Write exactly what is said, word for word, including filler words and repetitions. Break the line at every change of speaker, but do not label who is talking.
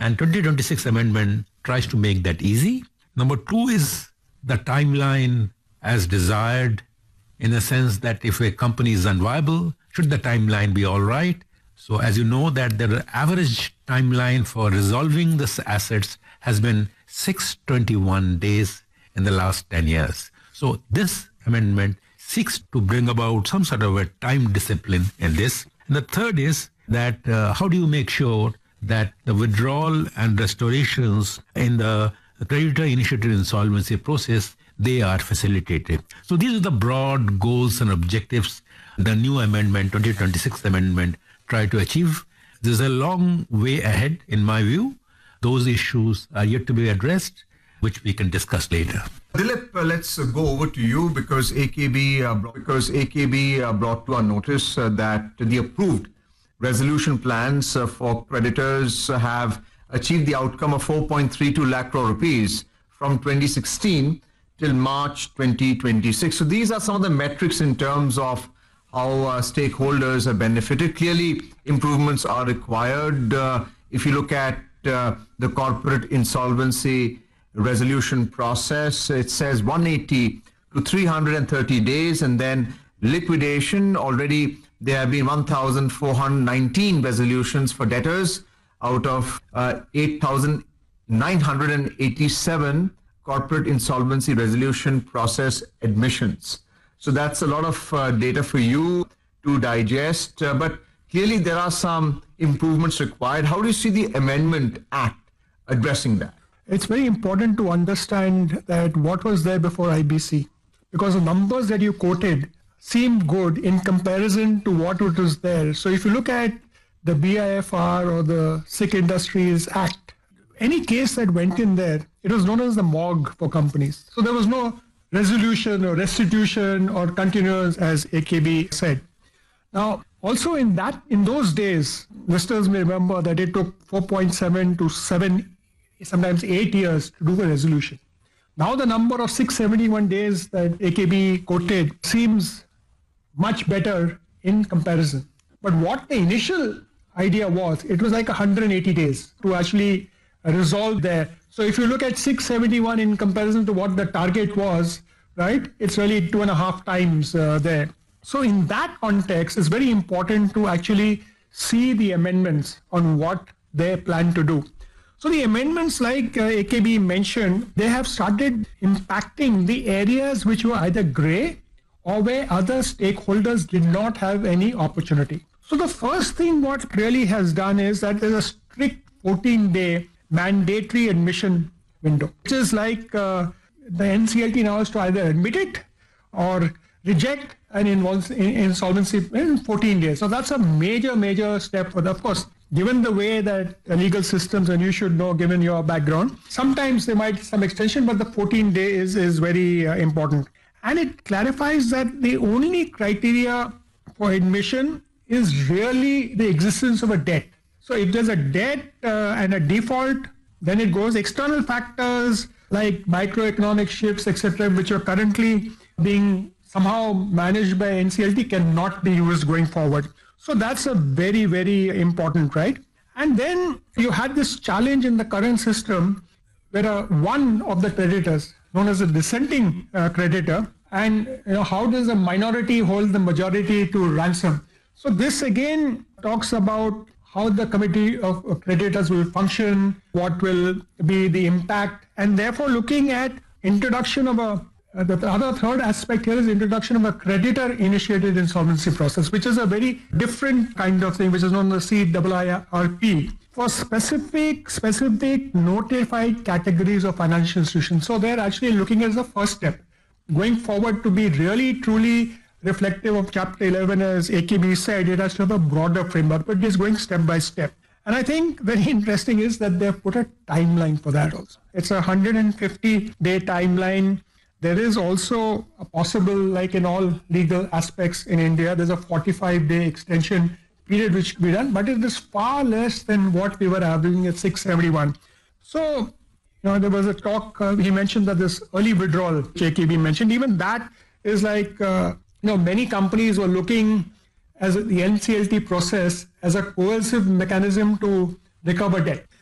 And twenty twenty-six amendment tries to make that easy. Number two is the timeline as desired, in the sense that if a company is unviable, should the timeline be all right? So as you know that the average timeline for resolving the assets has been six hundred twenty-one days in the last ten years. So this amendment seeks to bring about some sort of a time discipline in this. And the third is that uh, how do you make sure that the withdrawal and restorations in the creditor-initiated insolvency process, they are facilitated. So these are the broad goals and objectives the new amendment, twenty twenty-six amendment, try to achieve. There's a long way ahead, in my view. Those issues are yet to be addressed, which we can discuss later.
Dilip, uh, let's uh, go over to you because A K B uh, because A K B uh, brought to our notice uh, that the approved resolution plans uh, for creditors uh, have achieved the outcome of four point three two lakh crore rupees from twenty sixteen till March twenty twenty-six. So these are some of the metrics in terms of how uh, stakeholders have benefited. Clearly, improvements are required. Uh, if you look at uh, the corporate insolvency resolution process, it says one hundred eighty to three hundred thirty days, and then liquidation, already there have been one thousand four hundred nineteen resolutions for debtors out of uh, eight thousand nine hundred eighty-seven corporate insolvency resolution process admissions. So that's a lot of uh, data for you to digest, uh, but clearly there are some improvements required. How do you see the Amendment Act addressing that?
It's very important to understand that what was there before I B C, because the numbers that you quoted seem good in comparison to what it was there. So if you look at the B I F R or the Sikh Industries Act, any case that went in there, it was known as the morgue for companies. So there was no resolution or restitution or continuance, as A K B said. Now, also in that, in those days, listeners may remember that it took four point seven to seven, sometimes eight years to do a resolution. Now the number of six hundred seventy-one days that A K B quoted seems much better in comparison. But what the initial idea was, it was like one hundred eighty days to actually resolve there. So if you look at six hundred seventy-one in comparison to what the target was, right, it's really two and a half times uh, there. So in that context, it's very important to actually see the amendments on what they plan to do. So the amendments, like uh, A K B mentioned, they have started impacting the areas which were either grey or where other stakeholders did not have any opportunity. So the first thing what really has done is that there's a strict fourteen day mandatory admission window, which is like uh, the N C L T now is to either admit it or reject an insolvency in fourteen days. So that's a major, major step for the, of course, given the way that legal systems, and you should know given your background, sometimes there might be some extension, but the fourteen day is, is very uh, important. And it clarifies that the only criteria for admission is really the existence of a debt. So if there's a debt uh, and a default, then it goes external factors like microeconomic shifts, et cetera, which are currently being somehow managed by N C L T, cannot be used going forward. So that's a very, very important, right? And then you had this challenge in the current system where uh, one of the creditors, known as a dissenting uh, creditor, and you know, how does a minority hold the majority to ransom? So this again talks about how the committee of creditors will function, what will be the impact, and therefore looking at introduction of a, uh, the other third aspect here is introduction of a creditor-initiated insolvency process, which is a very different kind of thing, which is known as C I I R P, for specific, specific notified categories of financial institutions. So they're actually looking at the first step, going forward to be really, truly reflective of Chapter eleven, as A K B said, it has to have a broader framework, but it is going step by step. And I think very interesting is that they've put a timeline for that also. It's a one hundred fifty day timeline. There is also a possible, like in all legal aspects in India, there's a forty-five day extension period which can be done, but it is far less than what we were having at six seventy-one. So, you know, there was a talk, uh, he mentioned that this early withdrawal, which A K B mentioned, even that is like, uh, you know, many companies were looking as the N C L T process as a coercive mechanism to recover debt.